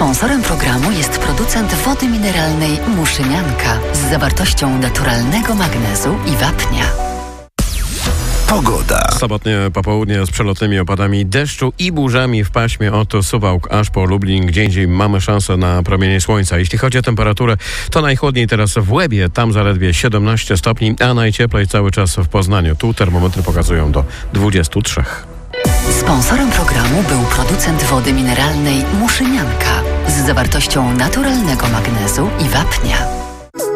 Sponsorem programu jest producent wody mineralnej Muszynianka z zawartością naturalnego magnezu i wapnia. Pogoda. Sobotnie popołudnie z przelotnymi opadami deszczu i burzami w paśmie od Suwałk aż po Lublin. Gdzie indziej mamy szansę na promienie słońca. Jeśli chodzi o temperaturę, to najchłodniej teraz w Łebie, tam zaledwie 17 stopni, a najcieplej cały czas w Poznaniu. Tu termometry pokazują do 23. Sponsorem programu był producent wody mineralnej Muszynianka z zawartością naturalnego magnezu i wapnia.